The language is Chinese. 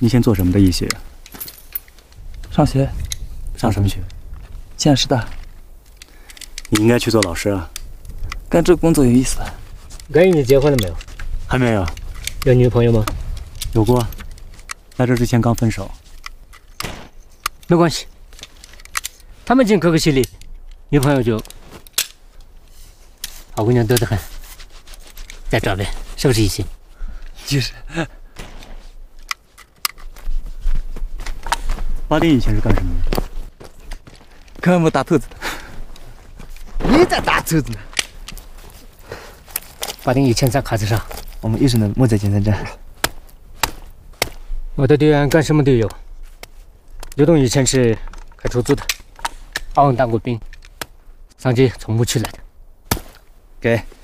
你以前做什么的？一些上学， 上什么学？ 西安师大。 你应该去做老师啊。 干这个工作有意思。 关于你结婚了没有？ 还没有。 有女朋友吗？ 有过，来这之前刚分手。 没关系，他们进可可西里，女朋友就好姑娘多得很。在这边是不是一心？ 就是。 巴丁以前是干什么的？ 跟我们打兔子的。你在打兔子呢？ 巴丁以前在卡子上， 我们一直能没在健身站。 我的队员干什么都有。刘东以前是开出租的，阿文当过兵，上级从牧区来的。 给。